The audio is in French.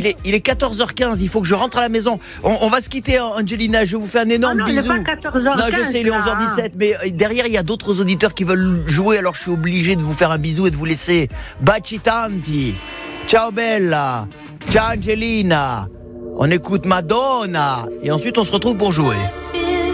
il est 14h15, il faut que je rentre à la maison. On va se quitter, Angelina, je vous fais un énorme bisou. Il n'est pas 14h15. Non, je sais, il est 11h17, mais derrière, il y a d'autres auditeurs qui veulent jouer, alors je suis obligé de vous faire un bisou et de vous laisser. Baci tanti. Ciao bella. Ciao Angelina. On écoute Madonna. Et ensuite, on se retrouve pour jouer.